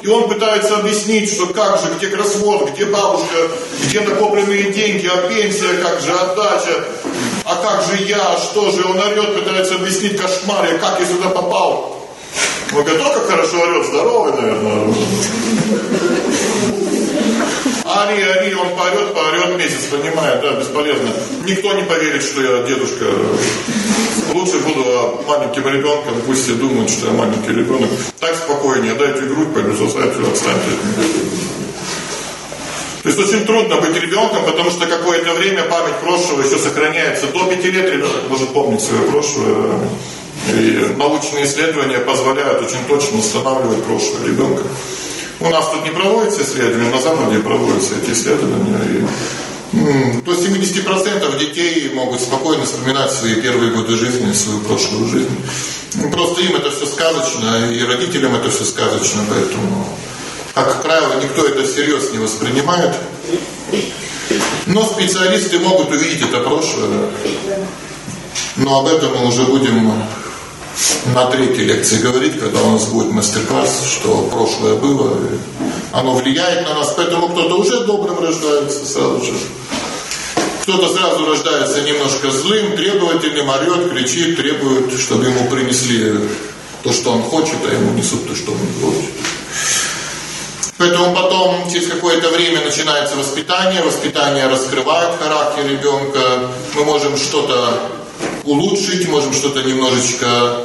И он пытается объяснить, что как же, где кроссворд, где бабушка, где накопленные деньги, а пенсия, как же отдача, а как же я, что же, он орет, пытается объяснить кошмаре, как я сюда попал. Он говорит, только хорошо орет, здоровый, наверное. Ори, он поорет месяц, понимает, да, бесполезно. Никто не поверит, что я дедушка. Лучше буду маленьким ребенком, пусть все думают, что я маленький ребенок. Так спокойнее, дайте грудь, пойду сосать, все, отстаньте. То есть очень трудно быть ребенком, потому что какое-то время память прошлого еще сохраняется. До 5 лет ребенок может помнить свое прошлое. И научные исследования позволяют очень точно устанавливать прошлое ребенка. У нас тут не проводятся исследования, на Западе проводятся эти исследования. И до 70% детей могут спокойно вспоминать свои первые годы жизни, свою прошлую жизнь. Просто им это все сказочно, и родителям это все сказочно, поэтому, как правило, никто это всерьез не воспринимает. Но специалисты могут увидеть это прошлое. Но об этом мы уже будем на 3-й лекции говорить, когда у нас будет мастер-класс, что прошлое было, оно влияет на нас, поэтому кто-то уже добрым рождается сразу же. Кто-то сразу рождается немножко злым, требовательным, орет, кричит, требует, чтобы ему принесли то, что он хочет, а ему несут то, что он не хочет. Поэтому потом, через какое-то время начинается воспитание раскрывает характер ребенка, мы можем что-то улучшить, можем что-то немножечко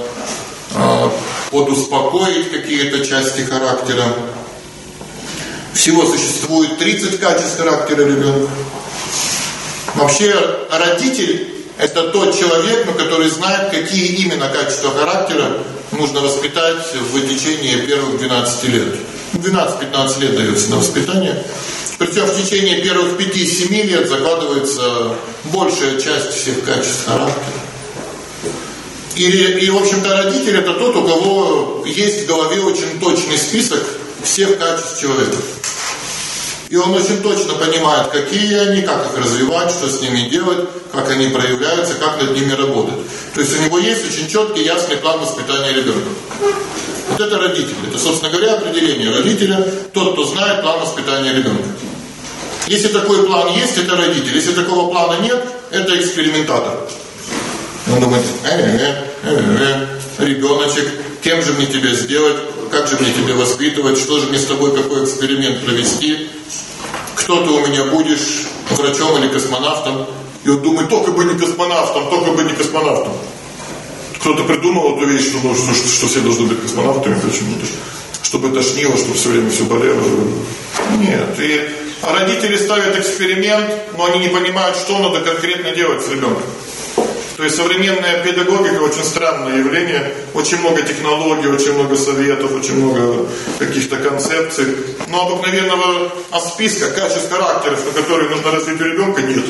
подуспокоить, какие-то части характера. Всего существует 30 качеств характера ребенка. Вообще родитель – это тот человек, который знает, какие именно качества характера нужно воспитать в течение первых 12 лет. 12-15 лет дается на воспитание. Причем в течение первых 5-7 лет закладывается большая часть всех качеств характера. И в общем-то, родитель – это тот, у кого есть в голове очень точный список всех качеств человека. И он очень точно понимает, какие они, как их развивать, что с ними делать, как они проявляются, как над ними работать. То есть у него есть очень четкий, ясный план воспитания ребенка. Вот это родитель. Это, собственно говоря, определение родителя. Тот, кто знает план воспитания ребенка. Если такой план есть, это родитель. Если такого плана нет, это экспериментатор. Он думает, ребеночек, кем же мне тебя сделать, как же мне тебя воспитывать, что же мне с тобой, какой эксперимент провести, кто ты у меня будешь, врачом или космонавтом. И он думает, только бы не космонавтом, только бы не космонавтом. Кто-то придумал эту вещь, что все должны быть космонавтами почему-то, чтобы тошнило, чтобы все время все болело. Нет. И родители ставят эксперимент, но они не понимают, что надо конкретно делать с ребенком. То есть современная педагогика очень странное явление, очень много технологий, очень много советов, очень много каких-то концепций, но обыкновенного списка качеств характеров, на которые нужно развить у ребенка, нет.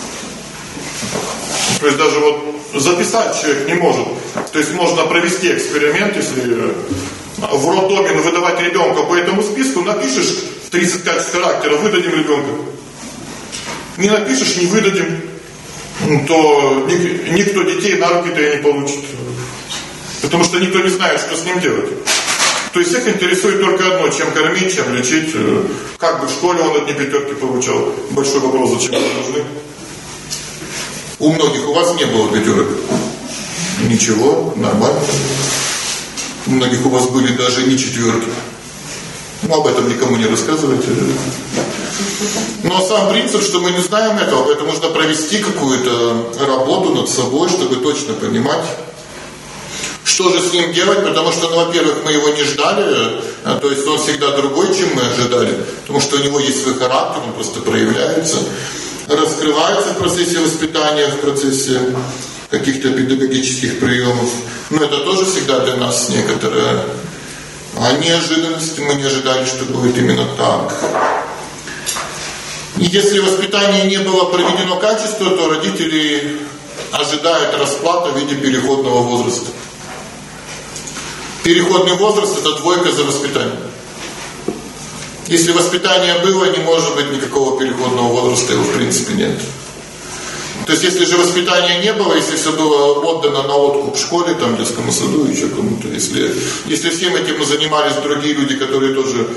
То есть даже вот записать человек не может. То есть можно провести эксперимент, если в роддоме выдавать ребенка по этому списку, напишешь 30 качеств характера, выдадим ребенка. Не напишешь, не выдадим. То никто детей на руки-то и не получит. Потому что никто не знает, что с ним делать. То есть их интересует только одно, чем кормить, чем лечить. Как бы в школе он одни 5 получал. Большой вопрос, зачем они нужны. У многих у вас не было 5. Ничего, нормально. У многих у вас были даже не 4. Но об этом никому не рассказывайте. Но сам принцип, что мы не знаем этого, поэтому нужно провести какую-то работу над собой, чтобы точно понимать, что же с ним делать, потому что, во-первых, мы его не ждали, то есть он всегда другой, чем мы ожидали, потому что у него есть свой характер, он просто проявляется, раскрывается в процессе воспитания, в процессе каких-то педагогических приемов. Но это тоже всегда для нас некоторая неожиданность, мы не ожидали, что будет именно так. И если воспитание не было проведено качественно, то родители ожидают расплаты в виде переходного возраста. Переходный возраст – это 2 за воспитание. Если воспитание было, не может быть никакого переходного возраста, его в принципе нет. То есть, если же воспитания не было, если все было отдано на откуп в школе, там, в детском саду, еще кому-то, если всем этим занимались другие люди, которые тоже